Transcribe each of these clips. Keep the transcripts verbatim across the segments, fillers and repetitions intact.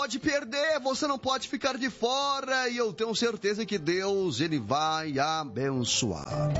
Pode perder, você não pode ficar de fora, e eu tenho certeza que Deus, Ele vai abençoar.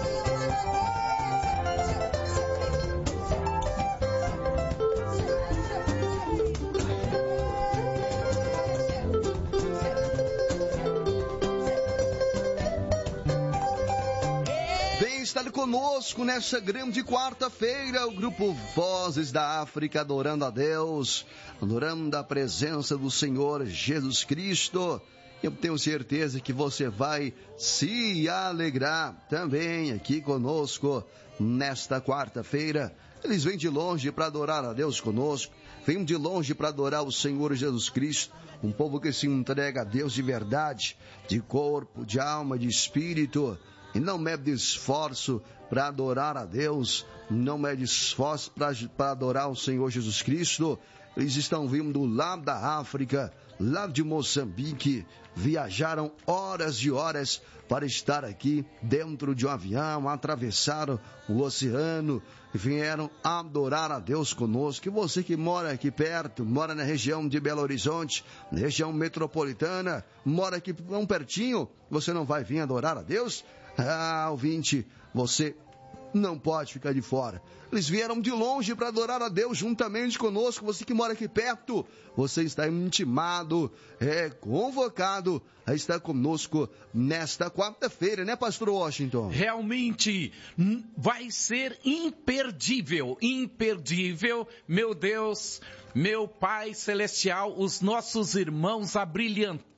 Estar conosco nessa grande quarta-feira, o grupo Vozes da África, adorando a Deus, adorando a presença do Senhor Jesus Cristo. Eu tenho certeza que você vai se alegrar também aqui conosco nesta quarta-feira. Eles vêm de longe para adorar a Deus conosco, vêm de longe para adorar o Senhor Jesus Cristo, um povo que se entrega a Deus de verdade, de corpo, de alma, de espírito. E não mede esforço para adorar a Deus, não mede esforço para adorar o Senhor Jesus Cristo. Eles estão vindo lá da África, lá de Moçambique, viajaram horas e horas para estar aqui dentro de um avião, atravessaram o oceano, vieram adorar a Deus conosco. E você que mora aqui perto, mora na região de Belo Horizonte, na região metropolitana, mora aqui tão pertinho, você não vai vir adorar a Deus? Ah, ouvinte, você não pode ficar de fora. Eles vieram de longe para adorar a Deus juntamente conosco. Você que mora aqui perto, você está intimado, é convocado a estar conosco nesta quarta-feira, né, pastor Washington? Realmente vai ser imperdível, imperdível, meu Deus, meu Pai Celestial, os nossos irmãos abrilhantando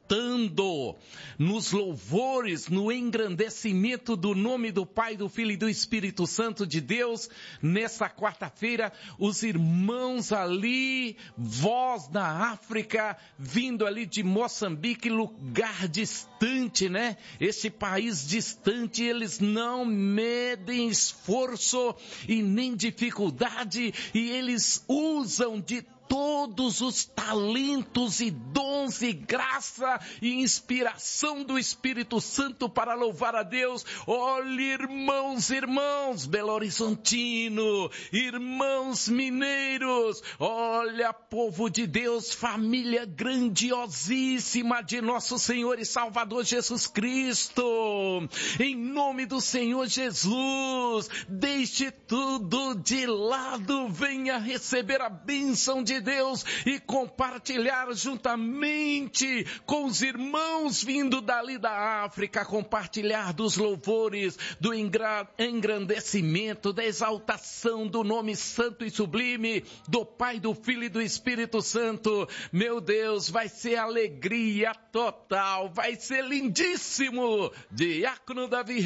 nos louvores, no engrandecimento do nome do Pai, do Filho e do Espírito Santo de Deus, nessa quarta-feira, os irmãos ali, voz da África, vindo ali de Moçambique, lugar distante, né? Esse país distante, eles não medem esforço e nem dificuldade, e eles usam de todos os talentos e dons e graça e inspiração do Espírito Santo para louvar a Deus. Olha, irmãos, irmãos, Belo Horizontino, irmãos mineiros, olha, povo de Deus, família grandiosíssima de nosso Senhor e Salvador Jesus Cristo. Em nome do Senhor Jesus, deixe tudo de lado, venha receber a bênção de Deus e compartilhar juntamente com os irmãos vindo dali da África, compartilhar dos louvores, do engrandecimento, da exaltação do nome santo e sublime do Pai, do Filho e do Espírito Santo. Meu Deus, vai ser alegria total, vai ser lindíssimo. Diácono Davi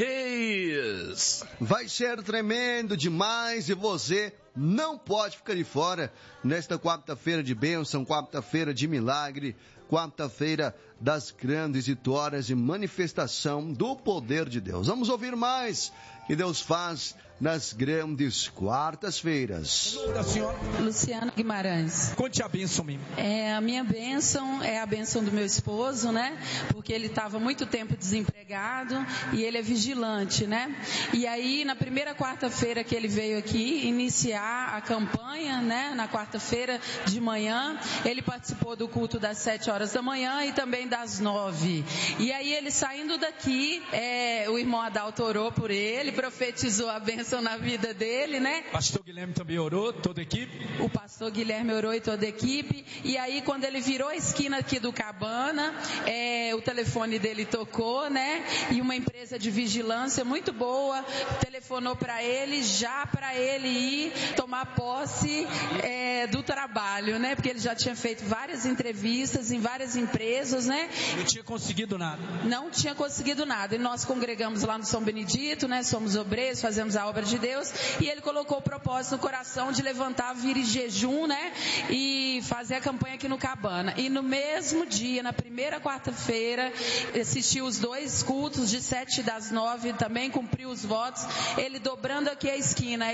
Reis. Vai ser tremendo demais e você não pode ficar de fora nesta quarta-feira de bênção, quarta-feira de milagre, quarta-feira das grandes vitórias e manifestação do poder de Deus. Vamos ouvir mais que Deus faz nas grandes quartas-feiras. Luciana Guimarães. Conte a bênção, minha. É, a minha bênção é a bênção do meu esposo, né? Porque ele estava muito tempo desempregado e ele é vigilante, né? E aí, na primeira quarta-feira que ele veio aqui iniciar a campanha, né? Na quarta-feira de manhã, ele participou do culto das sete horas da manhã e também das nove. E aí, ele saindo daqui, é, o irmão Adalto orou por ele, profetizou a bênção na vida dele, né? Pastor Guilherme também orou, toda a equipe. O pastor Guilherme orou e toda a equipe. E aí, quando ele virou a esquina aqui do Cabana, é, o telefone dele tocou, né? E uma empresa de vigilância muito boa telefonou para ele, já para ele ir tomar posse é, do trabalho, né? Porque ele já tinha feito várias entrevistas em várias empresas, né? Não tinha conseguido nada. Não tinha conseguido nada. E nós congregamos lá no São Benedito, né? Somos obreiros, fazemos a obra de Deus, e ele colocou o propósito no coração de levantar, vir em jejum, né, e fazer a campanha aqui no Cabana. E no mesmo dia, na primeira quarta-feira, assistiu os dois cultos de sete das nove, também cumpriu os votos, ele dobrando aqui a esquina, a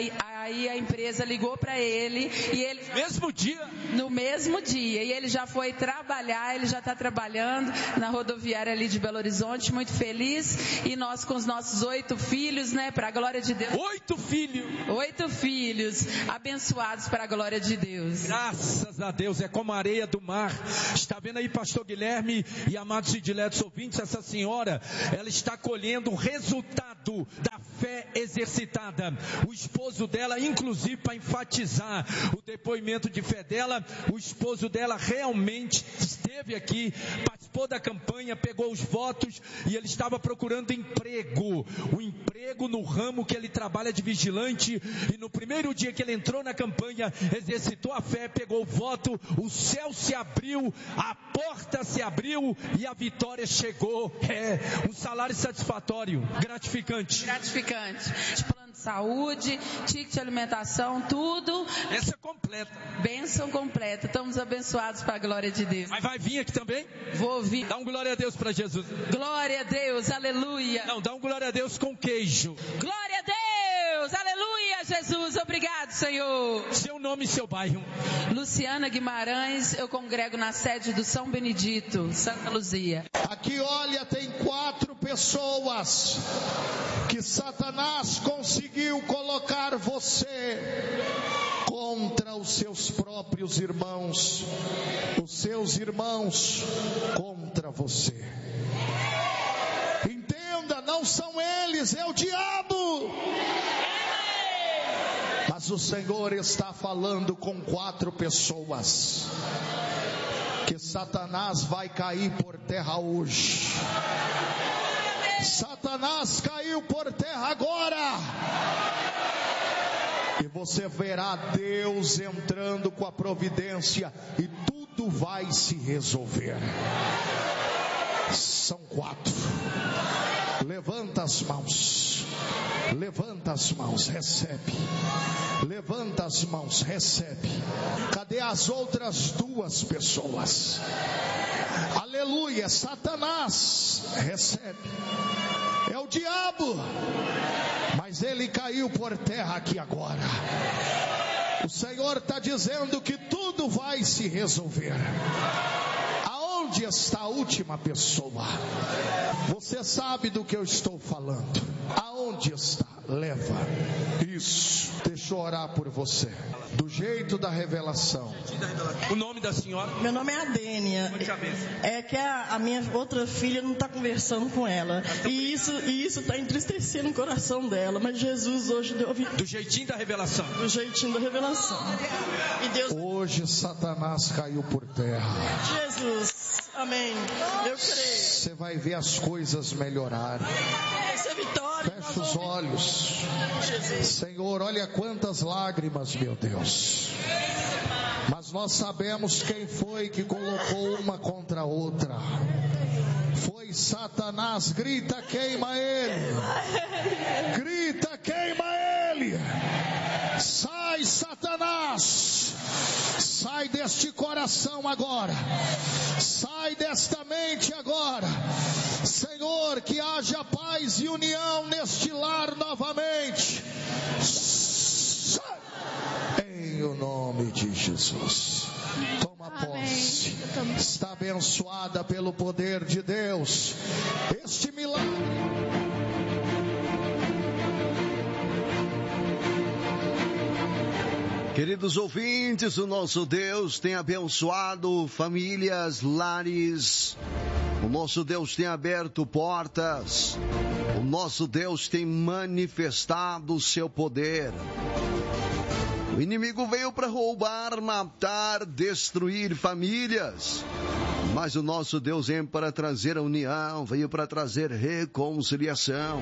Aí a empresa ligou para ele e ele... Mesmo dia? No mesmo dia. E ele já foi trabalhar, ele já está trabalhando na rodoviária ali de Belo Horizonte, muito feliz. E nós com os nossos oito filhos, né, para a glória de Deus. Oito filhos? Oito filhos, abençoados para a glória de Deus. Graças a Deus, é como a areia do mar. Está vendo aí, pastor Guilherme e amados e diletos ouvintes, essa senhora, ela está colhendo o resultado da fé exercitada. O esposo dela, inclusive para enfatizar o depoimento de fé dela, o esposo dela realmente esteve aqui, participou da campanha, pegou os votos e ele estava procurando emprego, o emprego no ramo que ele trabalha de vigilante, e no primeiro dia que ele entrou na campanha, exercitou a fé, pegou o voto, o céu se abriu, a porta se abriu e a vitória chegou. É um salário satisfatório, gratificante. Gratificante. Plano de saúde, ticket de alimentação, tudo. Essa é completa. Bênção completa. Estamos abençoados para a glória de Deus. Mas vai vir aqui também? Vou vir. Dá um glória a Deus para Jesus. Glória a Deus, aleluia. Não, dá um glória a Deus com queijo. Glória a Deus, aleluia, Jesus. Obrigado, Senhor. Seu nome e seu bairro? Luciana Guimarães, eu congrego na sede do São Benedito, Santa Luzia. Aqui, olha, tem quatro pessoas que Satanás conseguiu colocar você contra os seus próprios irmãos, os seus irmãos contra você. Entenda, não são eles, é o diabo. Mas o Senhor está falando com quatro pessoas que Satanás vai cair por terra hoje. Satanás caiu por terra agora. E você verá Deus entrando com a providência e tudo vai se resolver. São quatro. Levanta as mãos. Levanta as mãos, recebe. Levanta as mãos, recebe. Cadê as outras duas pessoas? Aleluia, Satanás, recebe. É o diabo, mas ele caiu por terra aqui agora. O Senhor está dizendo que tudo vai se resolver. Aonde está a última pessoa? Você sabe do que eu estou falando. Aonde está? Leva. Isso. Deixa eu orar por você. Do jeito da revelação. O nome da senhora? Meu nome é Adênia. É que a, a minha outra filha não está conversando com ela. E isso e isso está entristecendo o coração dela. Mas Jesus hoje deu vida. Do jeitinho da revelação. Do jeitinho da revelação. E Deus... Hoje Satanás caiu por terra. Jesus. Amém. Eu creio. Você vai ver as coisas melhorarem. Essa é vitória. Fecha os olhos. Jesus. Senhor, olha quantas lágrimas, meu Deus. Mas nós sabemos quem foi que colocou uma contra a outra. Foi Satanás. Grita, queima ele. Grita, queima ele. Sai, Satanás. Sai deste coração agora. Sai desta mente agora. Senhor, que haja paz e união neste lar novamente. Sai. Em o nome de Jesus. Toma posse. Está abençoada pelo poder de Deus. Este milagre. Queridos ouvintes, o nosso Deus tem abençoado famílias, lares. O nosso Deus tem aberto portas. O nosso Deus tem manifestado o seu poder. O inimigo veio para roubar, matar, destruir famílias. Mas o nosso Deus veio para trazer a união, veio para trazer reconciliação.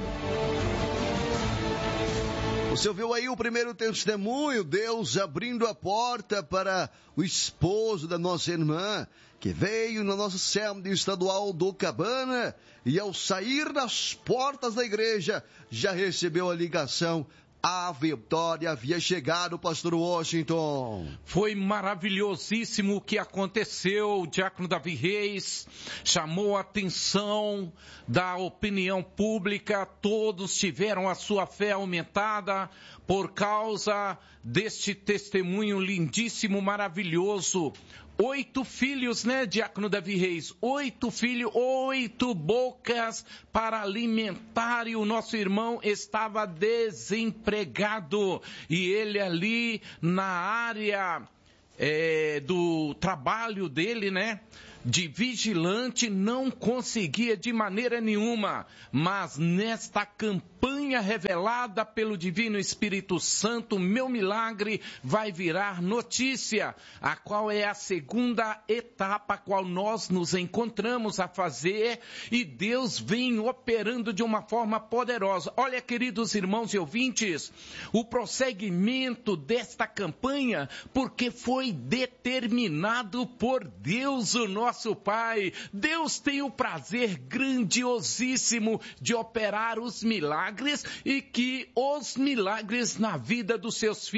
Você ouviu aí o primeiro testemunho, Deus abrindo a porta para o esposo da nossa irmã, que veio na nossa sede estadual do Cabana, e ao sair das portas da igreja, já recebeu a ligação a vitória havia chegado, pastor Washington. Foi maravilhosíssimo o que aconteceu. O diácono Davi Reis chamou a atenção da opinião pública. Todos tiveram a sua fé aumentada por causa deste testemunho lindíssimo, maravilhoso. Oito filhos, né, diácono Davi Reis? Oito filhos, oito bocas para alimentar, e o nosso irmão estava desempregado. E ele ali na área é, do trabalho dele, né, de vigilante, não conseguia de maneira nenhuma. Mas nesta campanha revelada pelo Divino Espírito Santo, meu milagre vai virar notícia, a qual é a segunda etapa a qual nós nos encontramos a fazer, e Deus vem operando de uma forma poderosa. Olha, queridos irmãos e ouvintes, o prosseguimento desta campanha, porque foi determinado por Deus, o nosso Nosso Pai. Deus tem o prazer grandiosíssimo de operar os milagres, e que os milagres na vida dos seus filhos